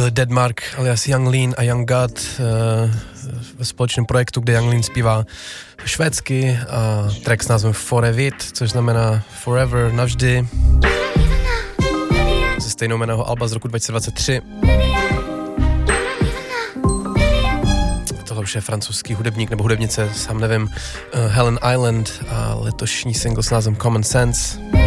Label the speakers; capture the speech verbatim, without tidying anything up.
Speaker 1: byli Deadmark alias Young Lean a Young God uh, ve společném projektu, kde Young Lean zpívá švédsky a track s názvem Forevit, což znamená Forever, navždy, ze stejnojmenného alba z roku dva tisíce dvacet tři. Tohle už je francouzský hudebník nebo hudebnice, sám nevím, uh, Helen Island a letošní single s názvem Common Sense.